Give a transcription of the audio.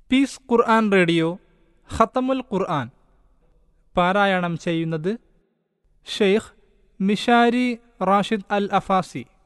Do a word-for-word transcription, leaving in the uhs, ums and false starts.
Piece ഖുർആൻ radio ഖത്തമുൽ ഖുർആൻ പാരായണം ചെയ്യുന്നത് ഷെയ്ഖ് മിഷാരി റാഷിദ് അൽ Afasy.